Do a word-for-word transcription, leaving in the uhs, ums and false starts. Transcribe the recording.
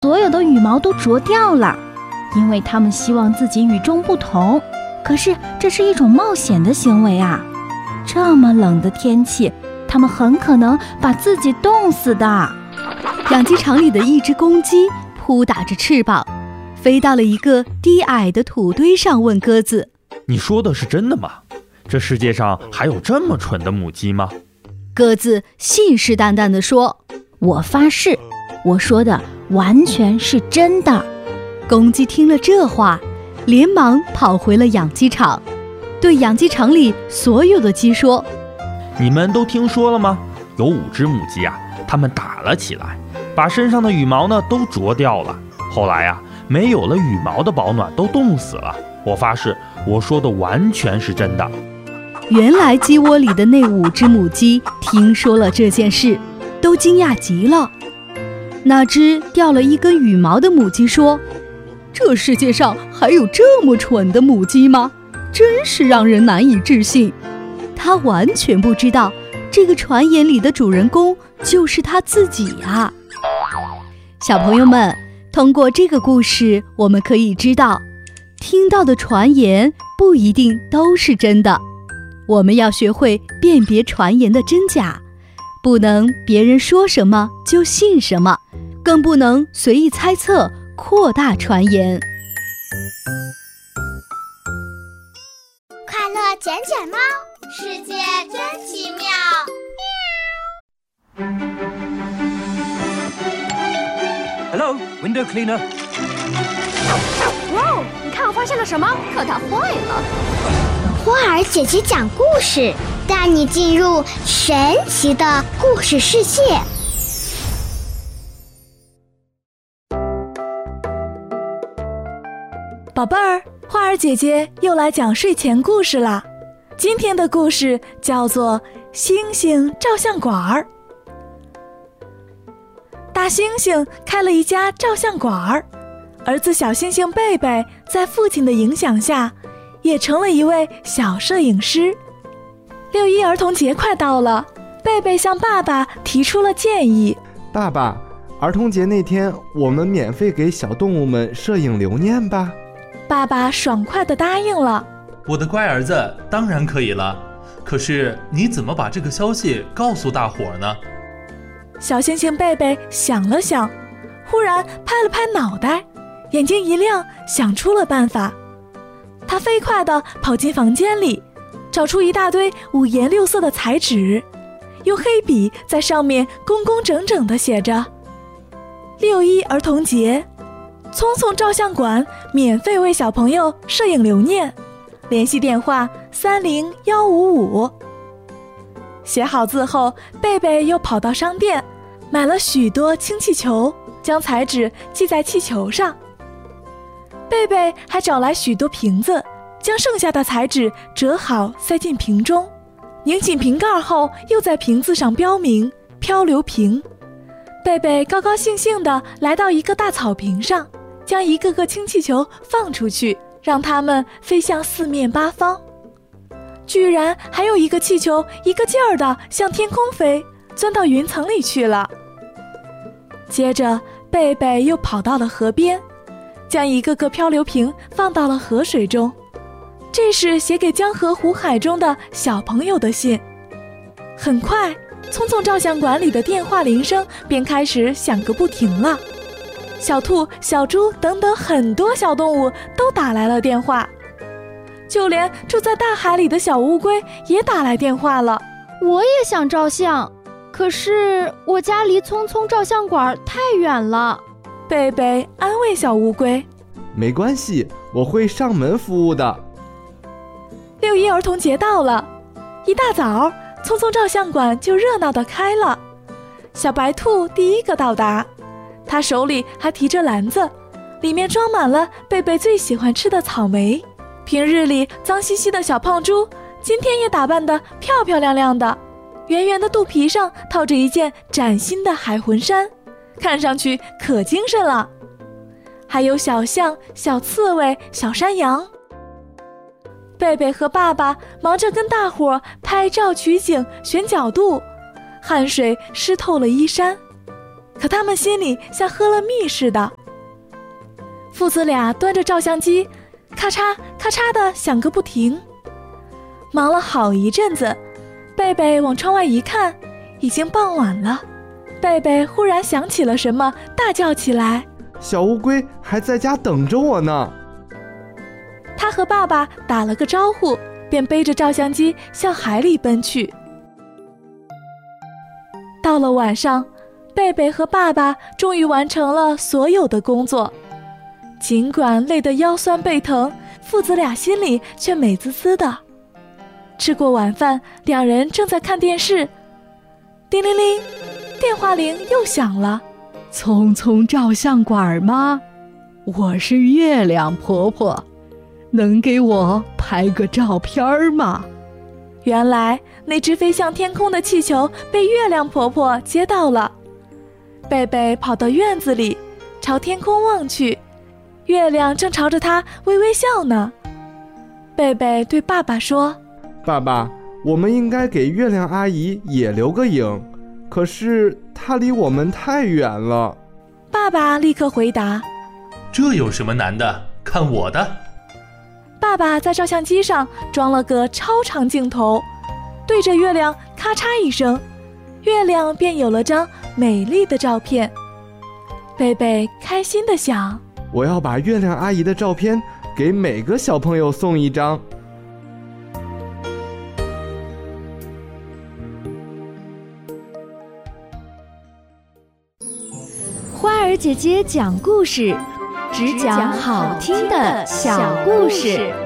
所有的羽毛都啄掉了，因为他们希望自己与众不同。可是这是一种冒险的行为啊！这么冷的天气，他们很可能把自己冻死的。 养鸡场里的一只公鸡扑打着翅膀，飞到了一个低矮的土堆上，问鸽子： 你说的是真的吗？这世界上还有这么蠢的母鸡吗？ 鸽子信誓旦旦地说： 我发誓，我说的完全是真的。 公鸡听了这话，连忙跑回了养鸡场，对养鸡场里所有的鸡说： 你们都听说了吗？有五只母鸡啊，它们打了起来，把身上的羽毛呢都啄掉了。后来啊，没有了羽毛的保暖都冻死了。我发誓，我说的完全是真的。 原来鸡窝里的那五只母鸡听说了这件事，都惊讶极了。那只掉了一根羽毛的母鸡说：这世界上还有这么蠢的母鸡吗？真是让人难以置信。它完全不知道，这个传言里的主人公就是它自己啊。小朋友们，通过这个故事，我们可以知道，听到的传言不一定都是真的。我们要学会辨别传言的真假，不能别人说什么就信什么，更不能随意猜测，扩大传言。 快乐捡捡猫，世界真奇妙。 Hello, window cleaner. 哇哦，你看我发现了什么？可它坏了。 花儿姐姐讲故事，带你进入神奇的故事世界。 宝贝儿，花儿姐姐又来讲睡前故事啦。今天的故事叫做《星星照相馆儿》。大猩猩开了一家照相馆儿，儿子小猩猩贝贝在父亲的影响下，也成了一位小摄影师。六一儿童节快到了，贝贝向爸爸提出了建议： 爸爸，儿童节那天我们免费给小动物们摄影留念吧。 爸爸爽快地答应了。 我的乖儿子，当然可以了。可是你怎么把这个消息告诉大伙呢？ 小猩猩贝贝想了想，忽然拍了拍脑袋，眼睛一亮，想出了办法。他飞快地跑进房间里，找出一大堆五颜六色的彩纸，用黑笔在上面工工整整地写着：六一儿童节，聪聪照相馆免费为小朋友摄影留念，联系电话三零幺五五。写好字后，贝贝又跑到商店买了许多氢气球，将彩纸系在气球上。贝贝还找来许多瓶子，将剩下的彩纸折好塞进瓶中，拧紧瓶盖后又在瓶子上标明漂流瓶。贝贝高高兴兴地来到一个大草坪上，将一个个氢气球放出去，让它们飞向四面八方。居然还有一个气球一个劲儿地向天空飞，钻到云层里去了。接着贝贝又跑到了河边，将一个个漂流瓶放到了河水中，这是写给江河湖海中的小朋友的信。很快，聪聪照相馆里的电话铃声便开始响个不停了。小兔、小猪等等很多小动物都打来了电话，就连住在大海里的小乌龟也打来电话了。 我也想照相，可是我家离聪聪照相馆太远了。 贝贝安慰小乌龟： 没关系，我会上门服务的。 六一儿童节到了，一大早，聪聪照相馆就热闹地开了。小白兔第一个到达，他手里还提着篮子，里面装满了贝贝最喜欢吃的草莓。平日里脏兮兮的小胖猪，今天也打扮得漂漂亮亮的，圆圆的肚皮上套着一件崭新的海魂衫，看上去可精神了。还有小象、小刺猬、小山羊。贝贝和爸爸忙着跟大伙拍照取景选角度，汗水湿透了衣衫。 可他们心里像喝了蜜似的。父子俩端着照相机，咔嚓咔嚓地响个不停。忙了好一阵子，贝贝往窗外一看，已经傍晚了。贝贝忽然想起了什么，大叫起来： 小乌龟还在家等着我呢！ 他和爸爸打了个招呼，便背着照相机向海里奔去。到了晚上，贝贝和爸爸终于完成了所有的工作。尽管累得腰酸背疼，父子俩心里却美滋滋的。吃过晚饭，两人正在看电视。叮铃铃，电话铃又响了。 聪聪照相馆吗？我是月亮婆婆，能给我拍个照片吗？ 原来那只飞向天空的气球被月亮婆婆接到了。贝贝跑到院子里，朝天空望去，月亮正朝着他微微笑呢。贝贝对爸爸说： 爸爸，我们应该给月亮阿姨也留个影，可是她离我们太远了。 爸爸立刻回答： 这有什么难的？看我的！ 爸爸在照相机上装了个超长镜头，对着月亮咔嚓一声，月亮便有了张美丽的照片。贝贝开心地想： 我要把月亮阿姨的照片给每个小朋友送一张。 花儿姐姐讲故事，只讲好听的小故事。